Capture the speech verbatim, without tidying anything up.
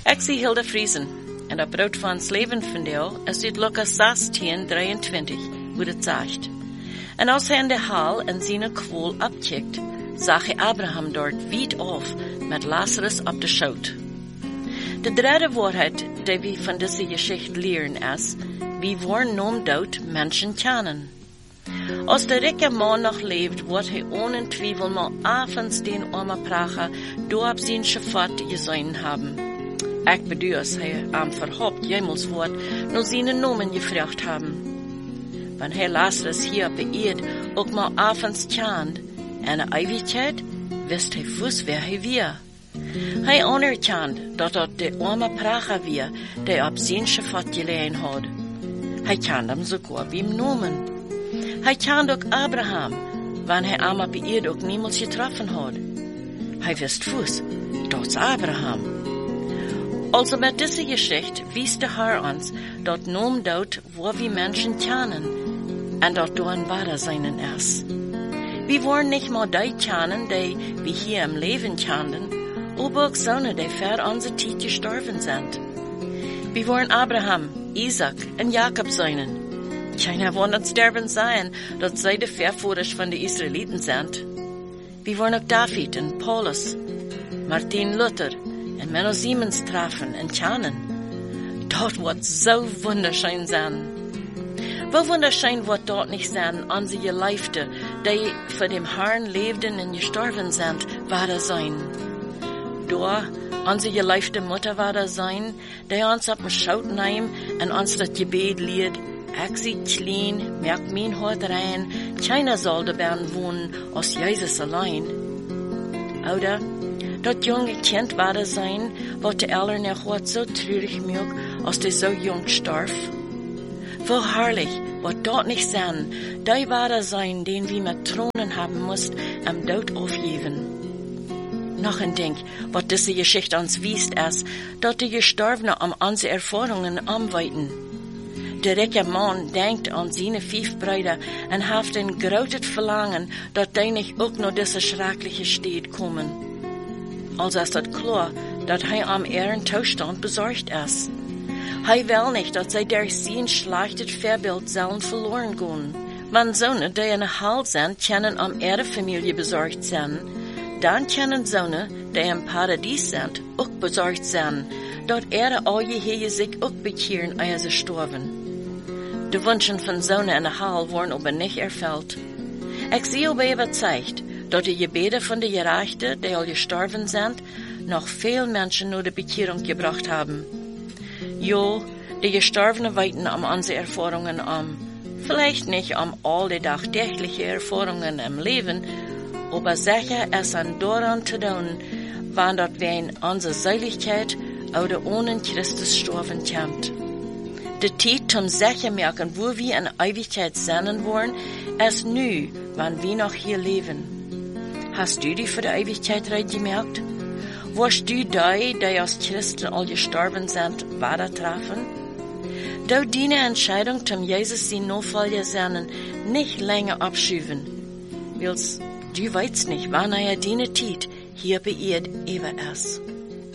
Ik zie Hilde Friesen, en dat brood van het leven van jou is uit Lukas zestien, drieëntwintig, wo het zegt. En als hij in de hal en zijn kwol abcheckt, zag hij Abraham dort wied auf met Lazarus op de schoot. De derde waarheid die we van deze geschichte leren is, wie worden nom dood mensen kennen. Als de rijke man nog leeft, wordt hij ohne twijfel mal avonds den arme prager door op zijn schafat gezien hebben. Ik bedoel, als hij am verhoopt jemals wordt, nur zijn nomen gevraagd hebben. Wanneer hij Lazarus hier op de eerd ook mal avonds kent, en de eeuwigheid, wist hij voes wer hij weer. Hij anerkent dat dat de arme prager weer, die op zijn schafat gelegen had. Hij kent hem sogar wie nomen. Hij kent ook Abraham, wanneer hij hem op de eerd ook niemals getroffen had. Hij wist voes, dat is Abraham. Also met deze geschichte wies de Herr ons dat noem dood waar we mensen kennen en dat door een ware zijn is. We worden niet maar die kennen die we hier im Leben kennen, aber auch solche, die ver onze tijd gestorven zijn. We worden Abraham, Isaac en Jacob zijn. Keiner wordt het sterven zijn dat zij de vervoerders van de Israëlieten zijn. We worden ook David en Paulus, Martin Luther en Menno Siemens treffen en kennen. Dat wordt zo wunderschön zijn. Wo wunderschön wordt dat niet zijn, onze geliefden, die voor dem Herrn leefden en gestorven zijn, waren zijn. Door onze geliefde Mutter waren zijn, die ons op een schoot neemt en ons dat gebed leert. Ik zie klein, merk mijn hart rein, keiner zal de bern wohnen, als Jezus allein. Oder, dat jonge kind waren zijn, wat de Eltern er hart so treurig mög, als die so jung starf. Wo herrlich, wat dat nicht sein, die waren zijn, den wir mit Tronen haben musst, am Tod aufgeben. Noch ein Ding, wat diese Geschichte uns wiest, ist, dat die Gestorbenen am unsere Erfahrungen anweiten. Der rijke man denkt aan zijn vijf Brüder en heeft een groot verlangen dat die niet ook naar deze schreckliche Stadt komen. Also ist het klar, dat hij am ihren Toestand bezorgd is. Hij wil niet dat zij durch zijn schlechtes Verbild zullen verloren gaan. Man zonen die in de hal zijn, kunnen am ihre Familie bezorgd zijn. Dan kunnen zonen die im Paradies zijn, ook bezorgd zijn, dat ihre Augen zich ook bekehren, als ze sterven. De Wünschen von Zonen in der Hal worden aber nicht erfüllt. Ich sehe aber überzeugt, dass die Gebete von den Gerechten, die al gestorben sind, noch viel Menschen nur die Bekehrung gebracht haben. Jo, die Gestorbenen weiten am unsere Erfahrungen an. Vielleicht nicht am all die tagtägliche Erfahrungen im Leben, aber sicher ist an daran zu tun, wann dort wir in unsere Seligkeit oder ohne Christus sterben kommt. De tijd zum sicher merken, wo wir in Ewigkeit sein wollen, ist nu, wann wir noch hier leben. Hast du die für die Ewigkeit recht gemerkt? Warst du die, die als Christen all gestorben sind, weiter treffen? Du deine Entscheidung zum Jesus sein Nachfolger sein, nicht länger abschieben. Weil du weißt nicht, wann er deine Zeit hier bei ihr eben ist.